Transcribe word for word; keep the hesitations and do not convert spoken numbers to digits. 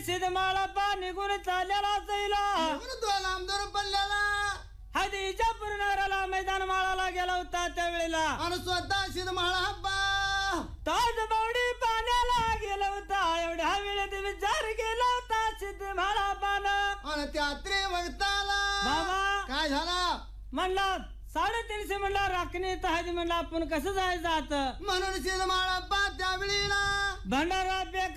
सिद्धमाळप्पा निघून चाललेला चैला तो नामदार पल्ल्याला हदीच्या पूर्णाराला मैदान माळाला गेला होता त्यावेळेला आणि स्वतः सिद्धमाळप्पा ताज बावडी पाण्याला गेला होता एवढ्या वेळेत विचार केला होता सिद्धमाळप्पानं आणि त्यात्री वक्ताला बाबा काय झाला म्हणला साडेतीनशे म्हणला राखणी तहाजी म्हणला आपण कसं जायचं आता म्हणून सिद्धमाळप्पा त्यावेळीला भंडारा